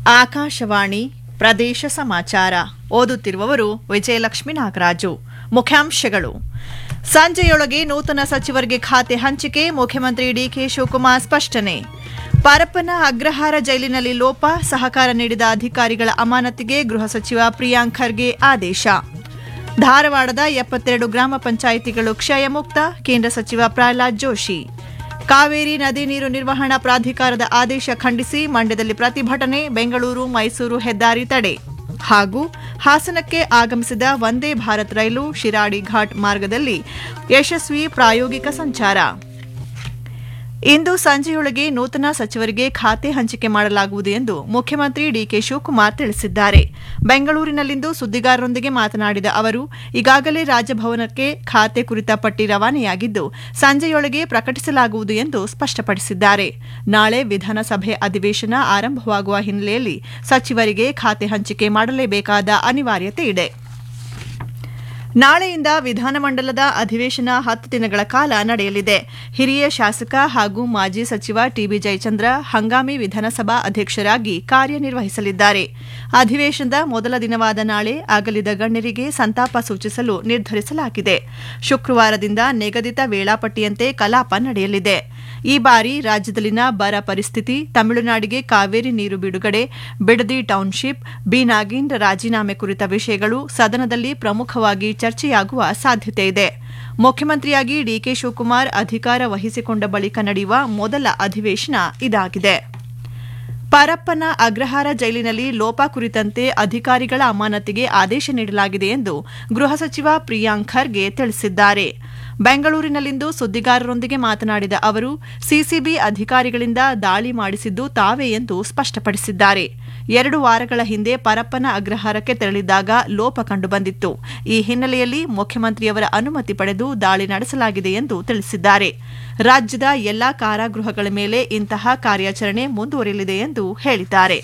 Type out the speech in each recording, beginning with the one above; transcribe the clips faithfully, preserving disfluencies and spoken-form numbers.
ಆಕಾಶವಾಣಿ ಪ್ರದೇಶ ಸಮಾಚಾರ ಓದುತ್ತಿರುವವರು ವಿಜಯಲಕ್ಷ್ಮಿ ನಾಗರಾಜು. ಮುಖ್ಯಾಂಶಗಳು: ಸಂಜೆಯೊಳಗೆ ನೂತನ ಸಚಿವರಿಗೆ ಖಾತೆ ಹಂಚಿಕೆ, ಮುಖ್ಯಮಂತ್ರಿ ಡಿಕೆ ಶಿವಕುಮಾರ್ ಸ್ಪಷ್ಟನೆ. ಪರಪ್ಪನ ಅಗ್ರಹಾರ ಜೈಲಿನಲ್ಲಿ ಲೋಪ, ಸಹಕಾರ ನೀಡಿದ ಅಧಿಕಾರಿಗಳ ಅಮಾನತಿಗೆ ಗೃಹ ಸಚಿವ ಪ್ರಿಯಾಂಕ್ ಖರ್ಗೆ ಆದೇಶ. ಧಾರವಾಡದ ಎಪ್ಪತ್ತೆರಡು ಗ್ರಾಮ ಪಂಚಾಯಿತಿಗಳು ಕ್ಷಯಮುಕ್ತ, ಕೇಂದ್ರ ಸಚಿವ ಪ್ರಹ್ಲಾದ್ ಜೋಶಿ. ಕಾವೇರಿ ನದಿ ನೀರು ನಿರ್ವಹಣಾ ಪ್ರಾಧಿಕಾರದ ಆದೇಶ ಖಂಡಿಸಿ ಮಂಡ್ಯದಲ್ಲಿ ಪ್ರತಿಭಟನೆ, ಬೆಂಗಳೂರು ಮೈಸೂರು ಹೆದ್ದಾರಿ ತಡೆ. ಹಾಗೂ ಹಾಸನಕ್ಕೆ ಆಗಮಿಸಿದ ವಂದೇ ಭಾರತ್ ರೈಲು ಶಿರಾಡಿ ಘಾಟ್ ಮಾರ್ಗದಲ್ಲಿ ಯಶಸ್ವಿ ಪ್ರಾಯೋಗಿಕ ಸಂಚಾರ. ಇಂದು ಸಂಜೆಯೊಳಗೆ ನೂತನ ಸಚಿವರಿಗೆ ಖಾತೆ ಹಂಚಿಕೆ ಮಾಡಲಾಗುವುದು ಎಂದು ಮುಖ್ಯಮಂತ್ರಿ ಡಿಕೆ ಶಿವಕುಮಾರ್ ತಿಳಿಸಿದ್ದಾರೆ. ಬೆಂಗಳೂರಿನಲ್ಲಿಂದು ಸುದ್ದಿಗಾರರೊಂದಿಗೆ ಮಾತನಾಡಿದ ಅವರು, ಈಗಾಗಲೇ ರಾಜಭವನಕ್ಕೆ ಖಾತೆ ಕುರಿತ ಪಟ್ಟಿ ರವಾನೆಯಾಗಿದ್ದು ಸಂಜೆಯೊಳಗೆ ಪ್ರಕಟಿಸಲಾಗುವುದು ಎಂದು ಸ್ಪಷ್ಟಪಡಿಸಿದ್ದಾರೆ. ನಾಳೆ ವಿಧಾನಸಭೆ ಅಧಿವೇಶನ ಆರಂಭವಾಗುವ ಹಿನ್ನೆಲೆಯಲ್ಲಿ ಸಚಿವರಿಗೆ ಖಾತೆ ಹಂಚಿಕೆ ಮಾಡಲೇಬೇಕಾದ ಅನಿವಾರ್ಯತೆ ಇದೆ. ನಾಳೆಯಿಂದ ವಿಧಾನಮಂಡಲದ ಅಧಿವೇಶನ ಹತ್ತು ದಿನಗಳ ಕಾಲ ನಡೆಯಲಿದೆ. ಹಿರಿಯ ಶಾಸಕ ಹಾಗೂ ಮಾಜಿ ಸಚಿವ ಟಿಬಿ ಜಯಚಂದ್ರ ಹಂಗಾಮಿ ವಿಧಾನಸಭಾ ಅಧ್ಯಕ್ಷರಾಗಿ ಕಾರ್ಯನಿರ್ವಹಿಸಲಿದ್ದಾರೆ. ಅಧಿವೇಶನದ ಮೊದಲ ದಿನವಾದ ನಾಳೆ ಅಗಲಿದ ಗಣ್ಯರಿಗೆ ಸಂತಾಪ ಸೂಚಿಸಲು ನಿರ್ಧರಿಸಲಾಗಿದೆ. ಶುಕ್ರವಾರದಿಂದ ನಿಗದಿತ ವೇಳಾಪಟ್ಟಿಯಂತೆ ಕಲಾಪ ನಡೆಯಲಿದೆ. ಈ ಬಾರಿ ರಾಜ್ಯದಲ್ಲಿನ ಬರ ಪರಿಸ್ಥಿತಿ, ತಮಿಳುನಾಡಿಗೆ ಕಾವೇರಿ ನೀರು ಬಿಡುಗಡೆ, ಬಿಡದಿ ಟೌನ್ಶಿಪ್, ಬಿ ನಾಗೇಂದ್ರ ರಾಜೀನಾಮೆ ಕುರಿತ ವಿಷಯಗಳು ಸದನದಲ್ಲಿ ಪ್ರಮುಖವಾಗಿ ಚರ್ಚೆಯಾಗುವ ಸಾಧ್ಯತೆ ಇದೆ. ಮುಖ್ಯಮಂತ್ರಿಯಾಗಿ ಡಿಕೆ ಶಿವಕುಮಾರ್ ಅಧಿಕಾರ ವಹಿಸಿಕೊಂಡ ಬಳಿಕ ನಡೆಯುವ ಮೊದಲ ಅಧಿವೇಶನ ಇದಾಗಿದೆ. ಪರಪ್ಪನ ಅಗ್ರಹಾರ ಜೈಲಿನಲ್ಲಿ ಲೋಪ ಕುರಿತಂತೆ ಅಧಿಕಾರಿಗಳ ಅಮಾನತಿಗೆ ಆದೇಶ ನೀಡಲಾಗಿದೆ ಎಂದು ಗೃಹ ಸಚಿವ ಪ್ರಿಯಾಂಕ್ ಖರ್ಗೆ ತಿಳಿಸಿದ್ದಾರೆ. ಬೆಂಗಳೂರಿನಲ್ಲಿಂದು ಸುದ್ದಿಗಾರರೊಂದಿಗೆ ಮಾತನಾಡಿದ ಅವರು, ಸಿಸಿಬಿ ಅಧಿಕಾರಿಗಳಿಂದ ದಾಳಿ ಮಾಡಿಸಿದ್ದು ತಾವೇ ಎಂದು ಸ್ಪಷ್ಟಪಡಿಸಿದ್ದಾರೆ. ಎರಡು ವಾರಗಳ ಹಿಂದೆ ಪರಪ್ಪನ ಅಗ್ರಹಾರಕ್ಕೆ ತೆರಳಿದ್ದಾಗ ಲೋಪ ಕಂಡುಬಂದಿತ್ತು. ಈ ಹಿನ್ನೆಲೆಯಲ್ಲಿ ಮುಖ್ಯಮಂತ್ರಿಯವರ ಅನುಮತಿ ಪಡೆದು ದಾಳಿ ನಡೆಸಲಾಗಿದೆ ಎಂದು ತಿಳಿಸಿದ್ದಾರೆ. ರಾಜ್ಯದ ಎಲ್ಲಾ ಕಾರಾಗೃಹಗಳ ಮೇಲೆ ಇಂತಹ ಕಾರ್ಯಾಚರಣೆ ಮುಂದುವರಿಯಲಿದೆ ಎಂದು ಹೇಳಿದ್ದಾರೆ.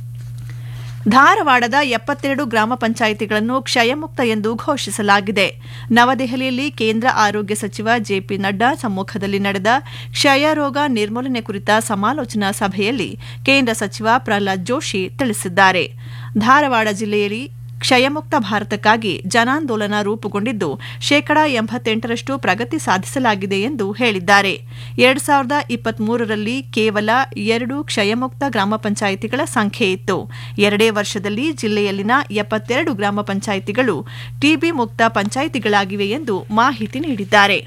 ಧಾರವಾಡದ ಎಪ್ಪತ್ತೆರಡು ಗ್ರಾಮ ಪಂಚಾಯಿತಿಗಳನ್ನು ಕ್ಷಯಮುಕ್ತ ಎಂದು ಘೋಷಿಸಲಾಗಿದೆ. ನವದೆಹಲಿಯಲ್ಲಿ ಕೇಂದ್ರ ಆರೋಗ್ಯ ಸಚಿವ ಜೆಪಿ ನಡ್ಡಾ ಸಮ್ಮುಖದಲ್ಲಿ ನಡೆದ ಕ್ಷಯ ರೋಗ ನಿರ್ಮೂಲನೆ ಕುರಿತ ಸಮಾಲೋಚನಾ ಸಭೆಯಲ್ಲಿ ಕೇಂದ್ರ ಸಚಿವ ಪ್ರಹ್ಲಾದ್ ಜೋಶಿ ತಿಳಿಸಿದ್ದಾರೆ. ಧಾರವಾಡ ಜಿಲ್ಲೆಯಲ್ಲಿ ಕ್ಷಯಮುಕ್ತ ಭಾರತಕ್ಕಾಗಿ ಜನಾಂದೋಲನ ರೂಪುಗೊಂಡಿದ್ದು ಶೇಕಡಾ ಎಂಬತ್ತೆಂಟರಷ್ಟು ಪ್ರಗತಿ ಸಾಧಿಸಲಾಗಿದೆ ಎಂದು ಹೇಳಿದ್ದಾರೆ. ಎರಡು ಸಾವಿರದ ಇಪ್ಪತ್ಮೂರರಲ್ಲಿ ಕೇವಲ ಎರಡು ಕ್ಷಯಮುಕ್ತ ಗ್ರಾಮ ಪಂಚಾಯಿತಿಗಳ ಸಂಖ್ಯೆ ಇತ್ತು. ಎರಡೇ ವರ್ಷದಲ್ಲಿ ಜಿಲ್ಲೆಯಲ್ಲಿನ ಎಪ್ಪತ್ತೆರಡು ಗ್ರಾಮ ಪಂಚಾಯಿತಿಗಳು ಟಿಬಿ ಮುಕ್ತ ಪಂಚಾಯಿತಿಗಳಾಗಿವೆ ಎಂದು ಮಾಹಿತಿ ನೀಡಿದ್ದಾರೆ.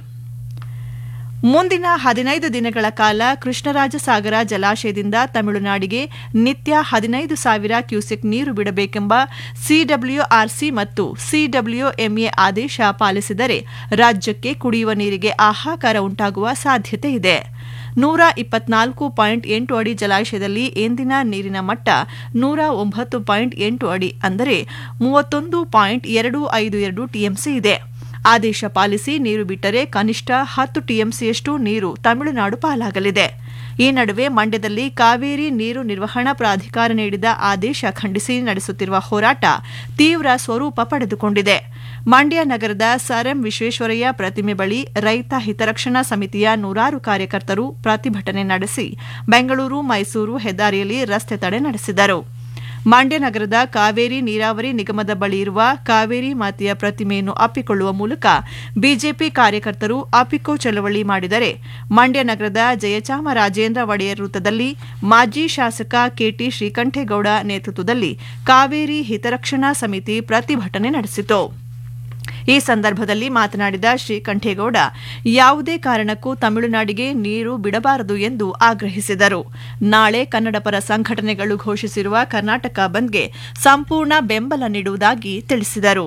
ಮುಂದಿನ ಹದಿನೈದು ದಿನಗಳ ಕಾಲ ಕೃಷ್ಣರಾಜಸಾಗರ ಜಲಾಶಯದಿಂದ ತಮಿಳುನಾಡಿಗೆ ನಿತ್ಯ ಹದಿನೈದು ಸಾವಿರ ಕ್ಯೂಸೆಕ್ ನೀರು ಬಿಡಬೇಕೆಂಬ ಸಿಡಬ್ಲ್ಯೂಆರ್ಸಿ ಮತ್ತು ಸಿಡಬ್ಲ್ಯೂಎಂಎ ಆದೇಶ ಪಾಲಿಸಿದರೆ ರಾಜ್ಯಕ್ಕೆ ಕುಡಿಯುವ ನೀರಿಗೆ ಹಾಹಾಕಾರ ಉಂಟಾಗುವ ಸಾಧ್ಯತೆ ಇದೆ. ನೂರ ಇಪ್ಪತ್ನಾಲ್ಕು ಪಾಯಿಂಟ್ ಎಂಟು ಅಡಿ ಜಲಾಶಯದಲ್ಲಿ ಎಂದಿನ ನೀರಿನ ಮಟ್ಟ ನೂರ ಒಂಬತ್ತು ಪಾಯಿಂಟ್ ಎಂಟು ಅಡಿ ಅಂದರೆ ಮೂವತ್ತೊಂದು ಪಾಯಿಂಟ್ ಎರಡು ಐದು ಎರಡು ಟಿಎಂಸಿ ಇದೆ. ಆದೇಶ ಪಾಲಿಸಿ ನೀರು ಬಿಟ್ಟರೆ ಕನಿಷ್ಠ ಹತ್ತು ಟಿಎಂಸಿಯಷ್ಟು ನೀರು ತಮಿಳುನಾಡು ಪಾಲಾಗಲಿದೆ. ಈ ನಡುವೆ ಮಂಡ್ಯದಲ್ಲಿ ಕಾವೇರಿ ನೀರು ನಿರ್ವಹಣಾ ಪ್ರಾಧಿಕಾರ ನೀಡಿದ ಆದೇಶ ಖಂಡಿಸಿ ನಡೆಸುತ್ತಿರುವ ಹೋರಾಟ ತೀವ್ರ ಸ್ವರೂಪ ಪಡೆದುಕೊಂಡಿದೆ. ಮಂಡ್ಯ ನಗರದ ಸರ್ ಎಂ ವಿಶ್ವೇಶ್ವರಯ್ಯ ಪ್ರತಿಮೆ ಬಳಿ ರೈತ ಹಿತರಕ್ಷಣಾ ಸಮಿತಿಯ ನೂರಾರು ಕಾರ್ಯಕರ್ತರು ಪ್ರತಿಭಟನೆ ನಡೆಸಿ ಬೆಂಗಳೂರು ಮೈಸೂರು ಹೆದ್ದಾರಿಯಲ್ಲಿ ರಸ್ತೆ ತಡೆ ನಡೆಸಿದರು. ಮಂಡ್ಯ ನಗರದ ಕಾವೇರಿ ನೀರಾವರಿ ನಿಗಮದ ಬಳಿ ಇರುವ ಕಾವೇರಿ ಮಾತೆಯ ಪ್ರತಿಮೆಯನ್ನು ಅಪ್ಪಿಕೊಳ್ಳುವ ಮೂಲಕ ಬಿಜೆಪಿ ಕಾರ್ಯಕರ್ತರು ಅಪ್ಪಿಕೋ ಚಳವಳಿ ಮಾಡಿದರೆ, ಮಂಡ್ಯ ನಗರದ ಜಯಚಾಮರಾಜೇಂದ್ರ ಒಡೆಯರ್ ವೃತ್ತದಲ್ಲಿ ಮಾಜಿ ಶಾಸಕ ಕೆಟಿ ಶ್ರೀಕಂಠೇಗೌಡ ನೇತೃತ್ವದಲ್ಲಿ ಕಾವೇರಿ ಹಿತರಕ್ಷಣಾ ಸಮಿತಿ ಪ್ರತಿಭಟನೆ ನಡೆಸಿತು. ಈ ಸಂದರ್ಭದಲ್ಲಿ ಮಾತನಾಡಿದ ಶ್ರೀಕಂಠೇಗೌಡ, ಯಾವುದೇ ಕಾರಣಕ್ಕೂ ತಮಿಳುನಾಡಿಗೆ ನೀರು ಬಿಡಬಾರದು ಎಂದು ಆಗ್ರಹಿಸಿದರು. ನಾಳೆ ಕನ್ನಡಪರ ಸಂಘಟನೆಗಳು ಘೋಷಿಸಿರುವ ಕರ್ನಾಟಕ ಬಂದ್ಗೆ ಸಂಪೂರ್ಣ ಬೆಂಬಲ ನೀಡುವುದಾಗಿ ತಿಳಿಸಿದರು.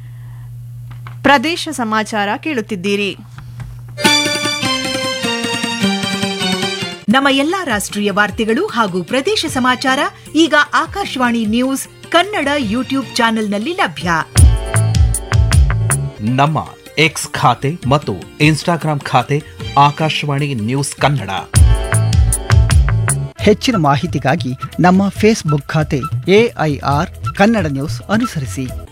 ಪ್ರದೇಶ ಸಮಾಚಾರ ಕೇಳುತ್ತಿದ್ದೀರಿ. ನಮ್ಮ ಎಲ್ಲಾ ರಾಷ್ಟ್ರೀಯ ವಾರ್ತೆಗಳು ಹಾಗೂ ಪ್ರದೇಶ ಸಮಾಚಾರ ಈಗ ಆಕಾಶವಾಣಿ ನ್ಯೂಸ್ ಕನ್ನಡ ಯೂಟ್ಯೂಬ್ ಚಾನೆಲ್ನಲ್ಲಿ ಲಭ್ಯ. ನಮ್ಮ ಎಕ್ಸ್ ಖಾತೆ ಮತ್ತು ಇನ್ಸ್ಟಾಗ್ರಾಂ ಖಾತೆ ಆಕಾಶವಾಣಿ ನ್ಯೂಸ್ ಕನ್ನಡ. ಹೆಚ್ಚಿನ ಮಾಹಿತಿಗಾಗಿ ನಮ್ಮ ಫೇಸ್ಬುಕ್ ಖಾತೆ ಎಐಆರ್ ಕನ್ನಡ ನ್ಯೂಸ್ ಅನುಸರಿಸಿ.